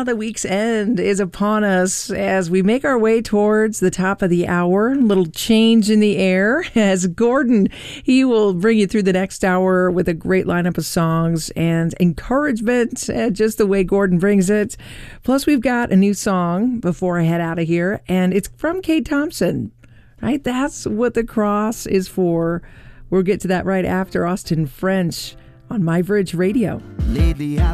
The week's end is upon us as we make our way towards the top of the hour. A little change in the air as Gordon, he will bring you through the next hour with a great lineup of songs and encouragement, just the way Gordon brings it. Plus, we've got a new song before I head out of here, and it's from Kate Thompson, right? That's what the cross is for. We'll get to that right after Austin French on My Bridge Radio. Lately,